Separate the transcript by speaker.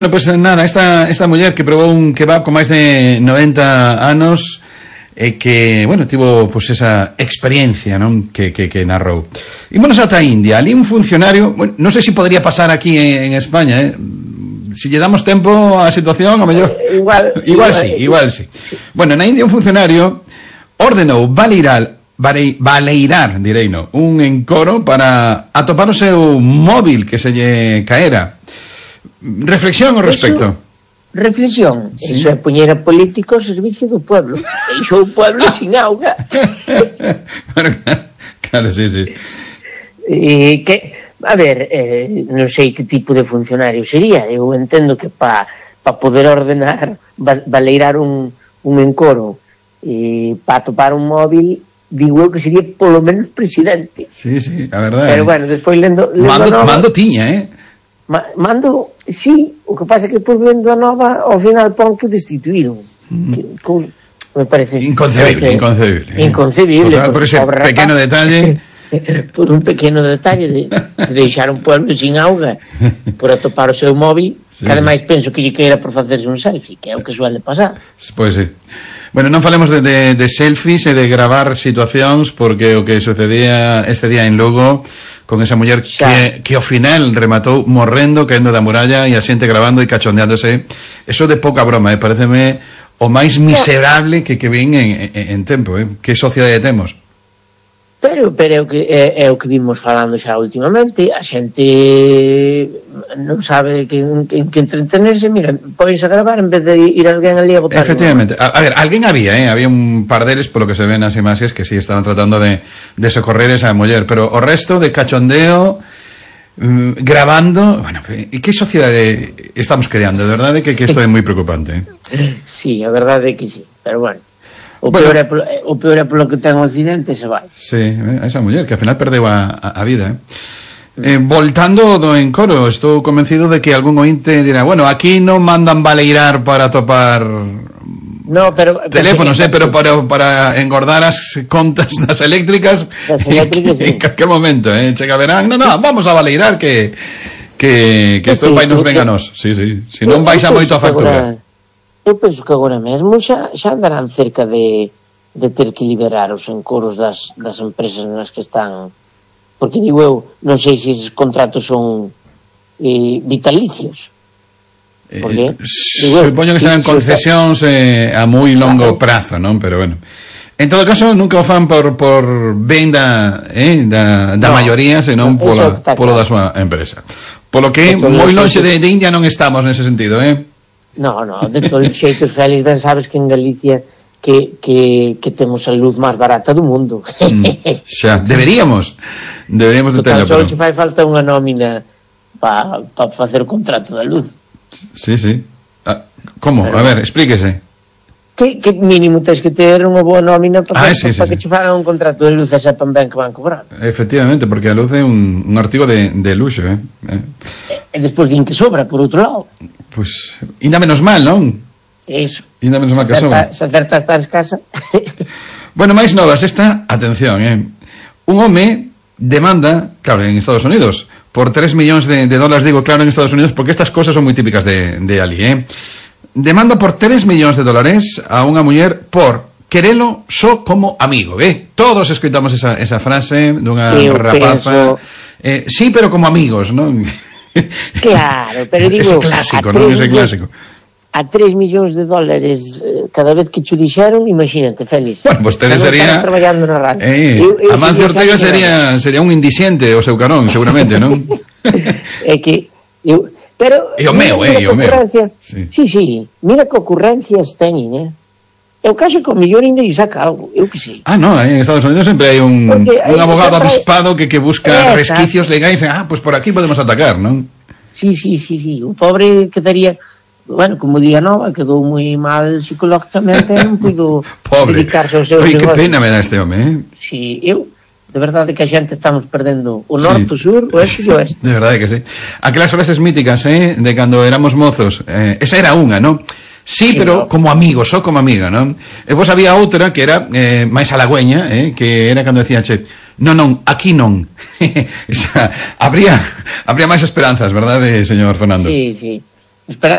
Speaker 1: Bueno, pues nada, esta muller que probou un kebab con máis de 90 anos que, bueno, tivo pues esa experiencia, non? Que narrou. Ímonos ata India, ali un funcionario, bueno, non sei se podría pasar aquí en España, si lle damos tempo á situación, a mellor igual sí. Bueno, na India un funcionario ordenou baleirar, direino, un encoro para atopar o seu móvil que se lle caera. Reflexión ao respecto.
Speaker 2: Reflexión. Sí. Eso é poñer a político ao servicio do pueblo. Deixou o pueblo sin auga.
Speaker 1: Bueno, claro, sí.
Speaker 2: A ver, non sei que tipo de funcionario sería. Eu entendo que para poder ordenar, baleirar un encoro e para topar un móvil, digo eu que sería polo menos presidente.
Speaker 1: Sí, a verdade.
Speaker 2: Pero bueno, despois lendo
Speaker 1: mando tiña,
Speaker 2: Mando, sí, o que pasa é que depois vendo a nova, ao final pon que o destituíron. Me parece inconcebible
Speaker 1: por ese pequeno detalle.
Speaker 2: Por un pequeno detalle de deixar un pueblo sin auga por atopar o seu móvil, sí. Que ademais penso que lle queira por facerse un selfie, que é o que suele pasar.
Speaker 1: Pois sí. Bueno, non falemos de selfies e de gravar situacións, porque o que sucedía este día en Lugo con esa muller que ao final rematou morrendo, caendo da muralla e a xente grabando e cachondeándose, eso de pouca broma, pareceme o máis miserable que vin en tempo, que sociedade temos.
Speaker 2: Pero é o que vimos falando xa últimamente, a xente non sabe que entretenerse, mira, pois a gravar en vez de ir alguén ali a botar.
Speaker 1: Efectivamente, a ver, alguén había un par deles polo que se ven as imaxes que sí estaban tratando de socorrer esa muller, pero o resto de cachondeo, grabando, bueno, e que sociedade estamos creando, de verdade que isto é moi preocupante.
Speaker 2: Sí, a verdade é que sí, pero bueno. O peor é polo que ten o Occidente se vai.
Speaker 1: Sí, esa muller que ao final perdeu a vida. Voltando do encoro, estou convencido de que algún ointe dirá, bueno, aquí non mandan baleirar para topar teléfonos, pero para engordar as contas das eléctricas en calquer momento, chega verán, no, vamos a baleirar que isto vai nos ven a nós. Sí, se non baixa moito a factura.
Speaker 2: Eu penso que agora mesmo xa andarán cerca de ter que liberar os encoros das empresas nas que están, porque digo eu, non sei se esos contratos son vitalicios, porque
Speaker 1: supoño que serán concesións a moi longo prazo, non? Pero bueno, en todo caso nunca o fan por ben da maioría, senón polo da súa empresa, polo que moi lonxe de India non estamos nese sentido,
Speaker 2: No, de todos os xeitos, Félix, ben sabes que en Galicia que temos a luz máis barata do mundo.
Speaker 1: Xa, deberíamos de terla.
Speaker 2: Só che fai falta unha nómina para facer o contrato da luz.
Speaker 1: Sí. Como? A ver, explíquese.
Speaker 2: Que mínimo tens que ter unha boa nómina para que che fagan un contrato de luz e sepan ben que van cobrar.
Speaker 1: Efectivamente, porque a luz é un artigo de luxo,
Speaker 2: E despois din que sobra, por outro lado.
Speaker 1: Pois, ainda menos mal, non?
Speaker 2: Iso.
Speaker 1: Ainda menos mal que sobra.
Speaker 2: Se acerta estar en casa.
Speaker 1: Bueno, máis novas, atención, un home demanda, claro, en Estados Unidos, por 3 millóns de dólares, digo claro en Estados Unidos, porque estas cosas son moi típicas de ali, demanda por 3 millóns de dólares a unha muller por querelo só como amigo, Todos escoitamos esa frase dunha rapaza. Sí, pero como amigos, non?
Speaker 2: Claro, pero digo,
Speaker 1: ese clásico, non? Ese clásico.
Speaker 2: A 3 millóns de dólares cada vez que cho dixeron, imagínate, Félix.
Speaker 1: Bueno, vostede sería
Speaker 2: traballando na radio.
Speaker 1: Amancio Ortega sería un indiciente o seu carón, seguramente, non?
Speaker 2: É que pero
Speaker 1: e o meu.
Speaker 2: Sí, mira que ocurrencias teñen, Eu caso que o mellor ainda lle saca algo, eu que sei.
Speaker 1: No, en Estados Unidos sempre hai un abogado avispado que busca resquicios legais, pues por aquí podemos atacar, non?
Speaker 2: Sí, o pobre quedaría, bueno, como día nova, quedou moi mal psicológicamente, non puido dedicarse ao seu
Speaker 1: negocios. Que pena me dá este home,
Speaker 2: Sí, de verdade que a xente estamos perdendo o norte, o sur, o este e o oeste.
Speaker 1: De verdade que sí. Aquelas frases míticas, de cando éramos mozos, esa era unha, non? Sí, pero como amigo, só como amiga, non? E vos había outra que era máis halagüeña, que era cando decía, non, aquí non. Habría máis esperanzas, verdade, señor Fernando?
Speaker 2: Sí.